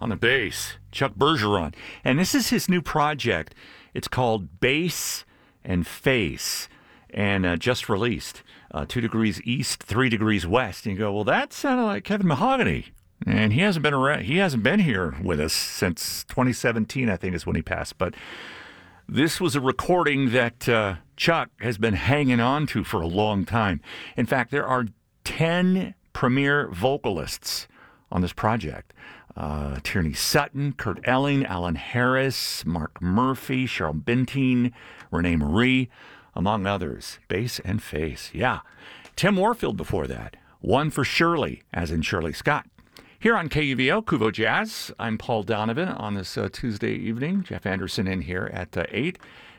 on the bass, Chuck Bergeron. And this is his new project. It's called Bass and Face, and just released. 2 degrees east, 3 degrees west. And you go, well, that sounded like Kevin Mahogany. And he hasn't been around. He hasn't been here with us since 2017, I think, is when he passed. But this was a recording that Chuck has been hanging on to for a long time. In fact, there are 10 premier vocalists on this project. Tierney Sutton, Kurt Elling, Alan Harris, Mark Murphy, Cheryl Bentine, Renee Marie, among others. Bass and Face, yeah. Tim Warfield before that. One for Shirley, as in Shirley Scott. Here on KUVO, Kuvo Jazz, I'm Paul Donovan on this Tuesday evening. Jeff Anderson in here at 8.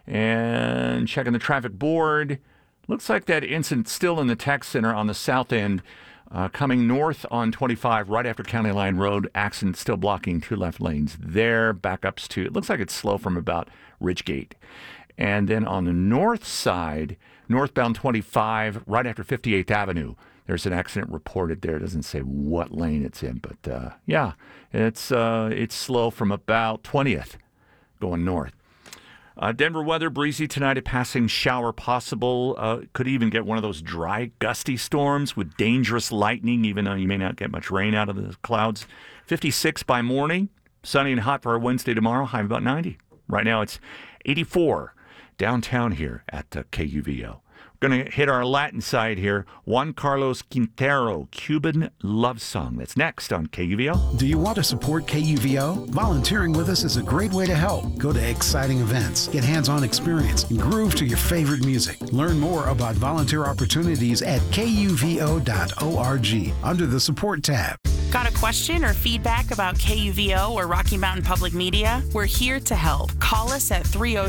And checking the traffic board. Looks like that incident still in the tech center on the south end, coming north on 25 right after County Line Road. Accident still blocking 2 left lanes there. Backups to, it looks like it's slow from about Ridgegate. And then on the north side, northbound 25 right after 58th Avenue. There's an accident reported there. It doesn't say what lane it's in, but yeah, it's slow from about 20th going north. Denver weather, breezy tonight, a passing shower possible. Could even get one of those dry, gusty storms with dangerous lightning, even though you may not get much rain out of the clouds. 56 by morning, sunny and hot for our Wednesday tomorrow, high of about 90. Right now it's 84 downtown here at KUVO. We're going to hit our Latin side here. Juan Carlos Quintero, Cuban Love Song. That's next on KUVO. Do you want to support KUVO? Volunteering with us is a great way to help. Go to exciting events, get hands-on experience, and groove to your favorite music. Learn more about volunteer opportunities at kuvo.org under the Support tab. Got a question or feedback about KUVO or Rocky Mountain Public Media? We're here to help. Call us at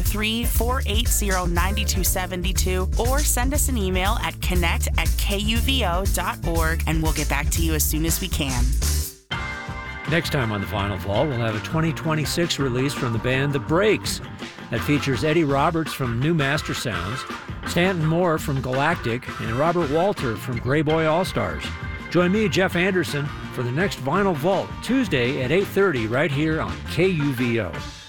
303-480-9272 or send us an email at connect@kuvo.org and we'll get back to you as soon as we can. Next time on The Final Vault, we'll have a 2026 release from the band The Breaks that features Eddie Roberts from New Master Sounds, Stanton Moore from Galactic, and Robert Walter from Grey Boy All-Stars. Join me, Jeff Anderson, for the next Vinyl Vault, Tuesday at 8:30 right here on KUVO.